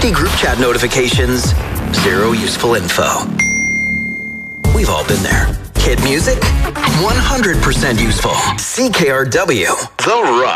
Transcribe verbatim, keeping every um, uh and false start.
fifty group chat notifications, zero useful info. We've all been there. Hit music, one hundred percent useful. C K R W, The Rock.